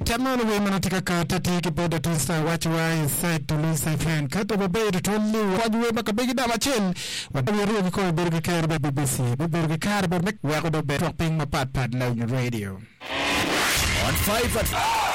Tamano we manatika kata tiki boda tunsa watch why said to lose a friend. Kato babe to tolli wadu we makabigi dama chen. Wadu we ko burger car by BBC. Burger car but make wako do be dropping my pat na radio. On 5